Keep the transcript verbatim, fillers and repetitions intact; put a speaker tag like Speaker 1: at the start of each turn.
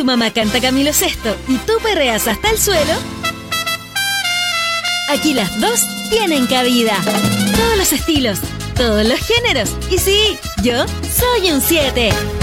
Speaker 1: tu mamá canta Camilo Sesto y tú perreas hasta el suelo, aquí las dos tienen cabida. Todos los estilos, todos los géneros. Y sí, yo soy un siete.